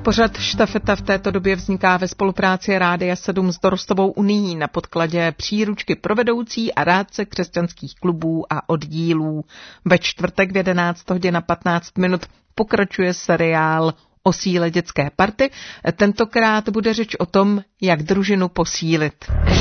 Pořad Štafeta v této době vzniká ve spolupráci Rádia 7 s Dorostovou unií na podkladě příručky pro vedoucí a rádce křesťanských klubů a oddílů. Ve čtvrtek v 11 hodin a 15 minut pokračuje seriál o síle dětské party. Tentokrát bude řeč o tom, jak družinu posílit.